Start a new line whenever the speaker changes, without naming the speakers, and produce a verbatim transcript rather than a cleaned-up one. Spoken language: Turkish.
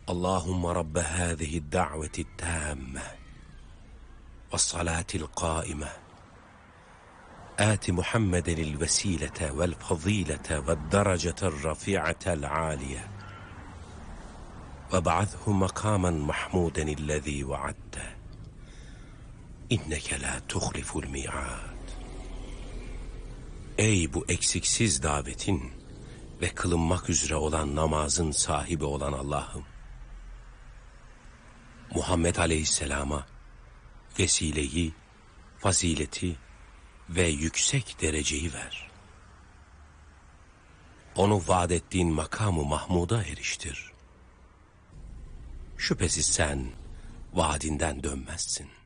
Allahümme Rabbe hâzihi da'veti tâmme ve salâtil qâime آت محمدا الوسيلة والفضيلة والدرجة الرفيعة العالية وابعثه مقاما محمودا الذي وعدته إنك لا تخلف الميعاد. Ey bu eksiksiz davetin ve kılınmak üzere olan namazın sahibi olan Allah'ım, Muhammed Aleyhisselam'a vesileyi, fazileti ve yüksek dereceyi ver. Onu vaat ettiğin makamı Mahmud'a eriştir. Şüphesiz sen vaadinden dönmezsin.